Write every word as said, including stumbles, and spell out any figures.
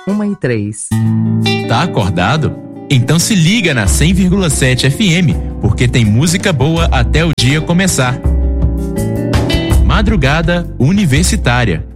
uma e três. Tá acordado? Então se liga na cem vírgula sete F M, porque tem música boa até o dia começar. Madrugada Universitária.